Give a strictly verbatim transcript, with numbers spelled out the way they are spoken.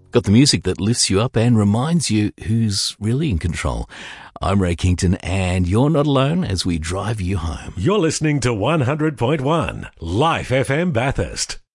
Got the music that lifts you up and reminds you who's really in control. I'm Ray Kington, and you're not alone as we drive you home. You're listening to one hundred point one Life F M Bathurst.